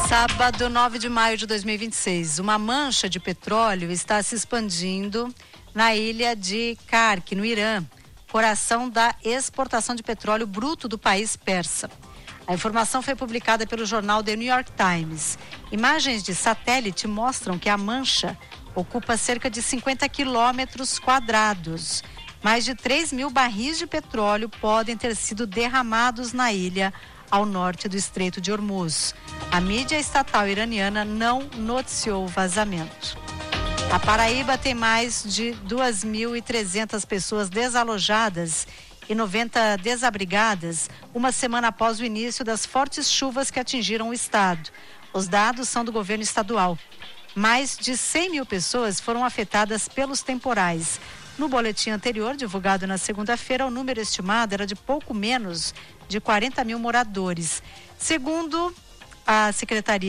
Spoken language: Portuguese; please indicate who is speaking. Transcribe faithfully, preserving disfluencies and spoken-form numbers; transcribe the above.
Speaker 1: Sábado, nove de maio de dois mil e vinte e seis, uma mancha de petróleo está se expandindo na ilha de Kark, no Irã, coração da exportação de petróleo bruto do país persa. A informação foi publicada pelo jornal The New York Times. Imagens de satélite mostram que a mancha ocupa cerca de cinquenta quilômetros quadrados. Mais de três mil barris de petróleo podem ter sido derramados na ilha ao norte do Estreito de Hormuz. A mídia estatal iraniana não noticiou o vazamento. A Paraíba tem mais de duas mil e trezentas pessoas desalojadas e noventa desabrigadas, uma semana após o início das fortes chuvas que atingiram o estado. Os dados são do governo estadual. Mais de cem mil pessoas foram afetadas pelos temporais. No boletim anterior, divulgado na segunda-feira, o número estimado era de pouco menos de quarenta mil moradores. Segundo a Secretaria